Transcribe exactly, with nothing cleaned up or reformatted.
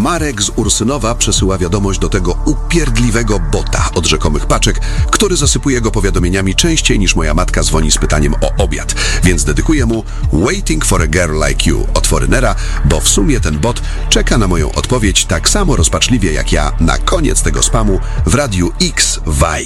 Marek z Ursynowa przesyła wiadomość do tego upierdliwego bota od rzekomych paczek, który zasypuje go powiadomieniami częściej niż moja matka dzwoni z pytaniem o obiad. Więc dedykuję mu Waiting for a Girl Like You od Forynera, bo w sumie ten bot czeka na moją odpowiedź tak samo rozpaczliwie jak ja na koniec tego spamu w Radiu X Vibe.